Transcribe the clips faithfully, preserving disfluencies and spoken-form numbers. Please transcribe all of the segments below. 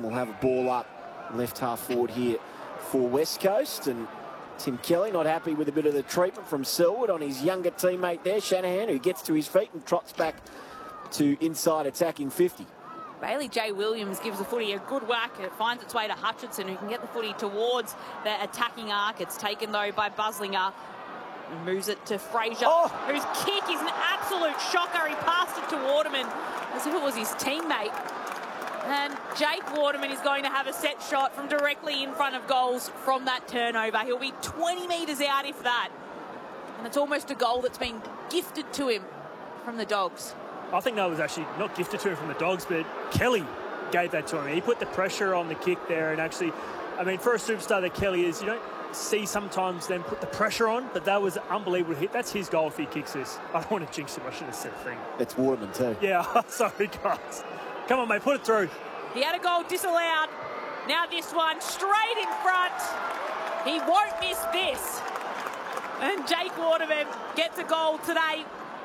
will have a ball up left half forward here for West Coast. And Tim Kelly not happy with a bit of the treatment from Selwood on his younger teammate there, Shanahan, who gets to his feet and trots back to inside attacking fifty. Bailey J. Williams gives the footy a good whack. It finds its way to Hutchinson, who can get the footy towards the attacking arc. It's taken, though, by Buslinger. He moves it to Fraser, oh. whose kick is an absolute shocker. He passed it to Waterman as if it was his teammate. And Jake Waterman is going to have a set shot from directly in front of goals from that turnover. He'll be twenty metres out if that. And it's almost a goal that's been gifted to him from the Dogs. I think that was actually not gifted to him from the Dogs, but Kelly gave that to him. He put the pressure on the kick there, and actually, I mean, for a superstar that Kelly is, you don't see sometimes them put the pressure on, but that was an unbelievable hit. That's his goal if he kicks this. I don't want to jinx him. I should have said a thing. It's Waterman too. Yeah, sorry, guys. Come on, mate, put it through. He had a goal disallowed. Now this one straight in front. He won't miss this. And Jake Waterman gets a goal today.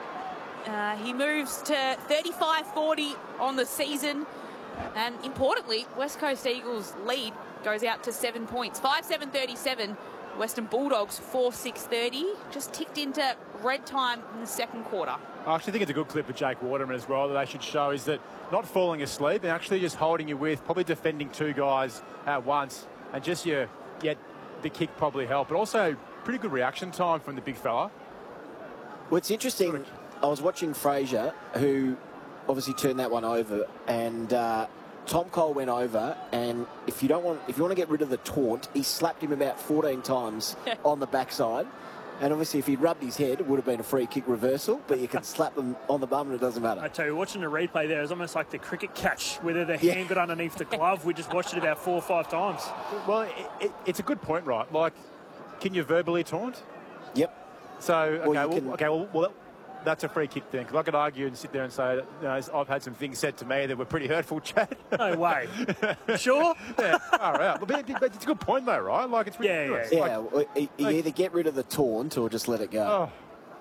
Uh, he moves to thirty-five forty on the season. And importantly, West Coast Eagles lead goes out to seven points. five seven thirty-seven. Western Bulldogs four six thirty. Just ticked into red time in the second quarter. I actually think it's a good clip for Jake Waterman as well that they should show, is that not falling asleep and actually just holding you with, probably defending two guys at once, and just your, yeah, the kick probably helped. But also pretty good reaction time from the big fella. Well, it's interesting. I was watching Fraser, who obviously turned that one over, and uh, Tom Cole went over, and if you don't want, if you want to get rid of the taunt, he slapped him about fourteen times on the backside. And obviously, if he'd rubbed his head, it would have been a free kick reversal, but you can slap them on the bum and it doesn't matter. I tell you, watching the replay there is almost like the cricket catch, whether the yeah. hand got underneath the glove. We just watched it about four or five times. Well, it, it, it's a good point, right? Like, can you verbally taunt? Yep. So, okay, well, well, can... okay, well, well, that's a free kick then, because I could argue and sit there and say, you know, I've had some things said to me that were pretty hurtful, Chad. No way. Sure? Yeah, far out. But, but it's a good point, though, right? Like, it's ridiculous. Yeah, yeah. Like, yeah well, you like, either get rid of the taunt or just let it go. Oh.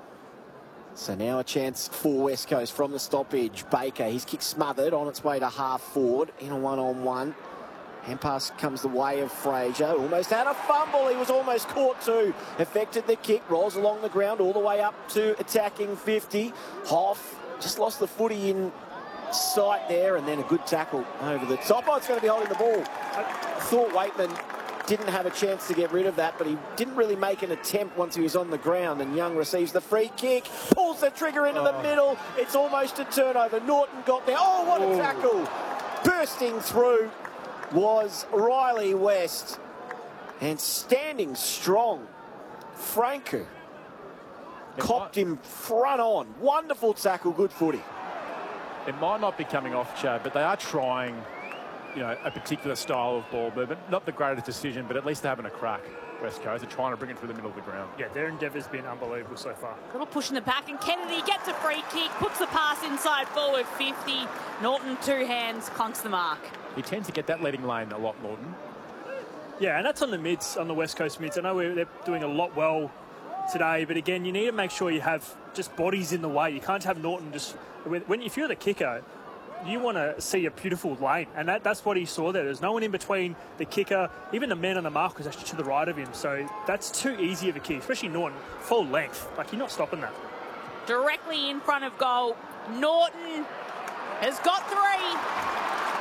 So now a chance for West Coast from the stoppage. Baker, his kick smothered on its way to half forward in a one-on-one. Hand pass comes the way of Fraser. Almost had a fumble. He was almost caught too. Affected the kick. Rolls along the ground all the way up to attacking fifty. Hoff just lost the footy in sight there, and then a good tackle over the top. Oh, it's going to be holding the ball. I thought Waitman didn't have a chance to get rid of that, but he didn't really make an attempt once he was on the ground, and Young receives the free kick, pulls the trigger into oh. the middle. It's almost a turnover. Norton got there. Oh, what a oh. tackle. Bursting through was Riley West, and standing strong, Franco copped him front on. Wonderful tackle, good footy. It might not be coming off, Chad, but they are trying, you know, a particular style of ball movement. Not the greatest decision, but at least they're having a crack. West Coast are trying to bring it through the middle of the ground. Yeah, their endeavour's been unbelievable so far. Little push in the back, and Kennedy gets a free kick, puts the pass inside forward fifty. Norton, two hands, clunks the mark. He tends to get that leading lane a lot, Norton. Yeah, and that's on the mids, on the West Coast mids. I know we're, they're doing a lot well today, but again, you need to make sure you have just bodies in the way. You can't have Norton just... when If you're the kicker, you want to see a beautiful lane, and that, that's what he saw there. There's no one in between the kicker. Even the man on the mark was actually to the right of him, so that's too easy of a kick, especially Norton, full length. Like, you're not stopping that. Directly in front of goal, Norton has got three.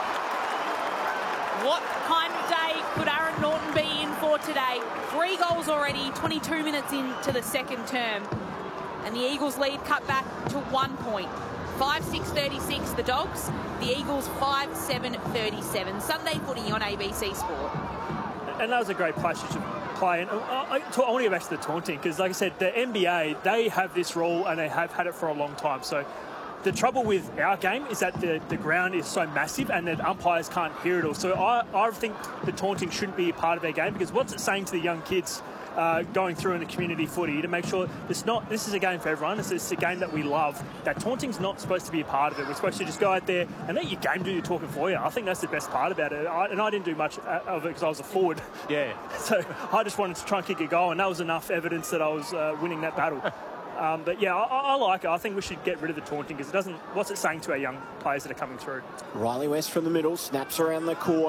What kind of day could Aaron Norton be in for today? Three goals already, twenty-two minutes into the second term. And the Eagles lead cut back to one point. five six thirty-six, the Dogs. The Eagles five seven thirty-seven. Sunday footy on A B C Sport. And that was a great passage of play. And I, I, I want to go back to the taunting, because, like I said, the N B A, they have this rule and they have had it for a long time. So the trouble with our game is that the, the ground is so massive and that umpires can't hear it all. So I, I think the taunting shouldn't be a part of our game, because what's it saying to the young kids uh, going through in the community footy to make sure it's not, this is a game for everyone. It's, it's a game that we love. That taunting's not supposed to be a part of it. We're supposed to just go out there and let your game do your talking for you. I think that's the best part about it. I, and I didn't do much of it because I was a forward. Yeah. So I just wanted to try and kick a goal, and that was enough evidence that I was uh, winning that battle. Um, but yeah, I, I like it. I think we should get rid of the taunting, because it doesn't. What's it saying to our young players that are coming through? Riley West from the middle, snaps around the corner.